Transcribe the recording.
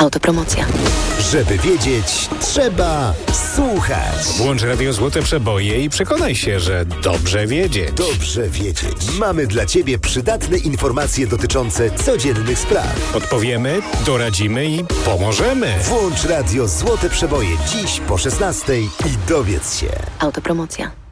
Autopromocja. Żeby wiedzieć, trzeba słuchać. Włącz Radio Złote Przeboje i przekonaj się, że dobrze wiedzieć. Dobrze wiedzieć. Mamy dla Ciebie przydatne informacje dotyczące codziennych spraw. Odpowiemy, doradzimy i pomożemy. Włącz Radio Złote Przeboje dziś po 16:00 i dowiedz się. Autopromocja.